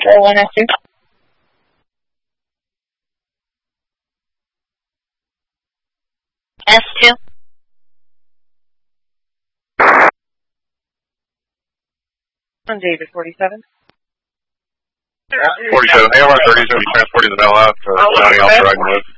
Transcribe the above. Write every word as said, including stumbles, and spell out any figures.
Control one S two. S two. On David, forty-seven. forty-seven, A O R thirty is going to be transporting the mail out to County Alpha Dragonwood.